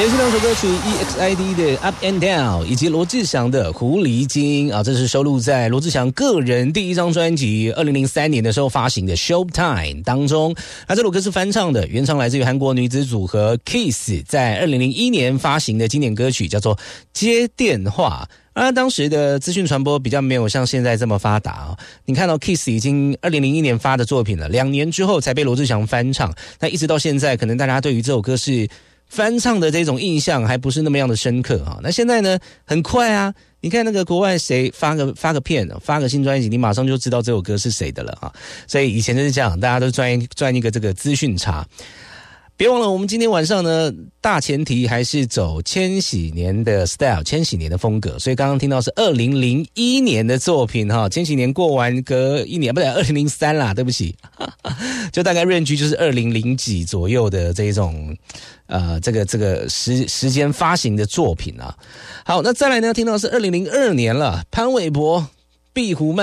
连续两首歌曲 EXID 的 Up and Down 以及罗志祥的狐狸精啊，这是收录在罗志祥个人第一张专辑2003年的时候发行的 Showtime 当中。那这首歌是翻唱的，原唱来自于韩国女子组合 Kiss 在2001年发行的经典歌曲叫做接电话。当时的资讯传播比较没有像现在这么发达啊。你看到 Kiss 已经2001年发的作品了，2年之后才被罗志祥翻唱，那一直到现在可能大家对于这首歌是翻唱的这种印象还不是那么样的深刻啊。那现在呢，很快啊，你看那个国外谁发个片，发个新专辑，你马上就知道这首歌是谁的了啊。所以以前就是这样，大家都赚一个这个资讯差。别忘了，我们今天晚上呢，大前提还是走千禧年的 style， 千禧年的风格。所以刚刚听到是2001年的作品哈，千禧年过完隔一年，不对，2003啦，对不起，就大概range就是2000几左右的这种这个时间发行的作品啊。好，那再来呢，听到是2002年了，潘玮柏、壁虎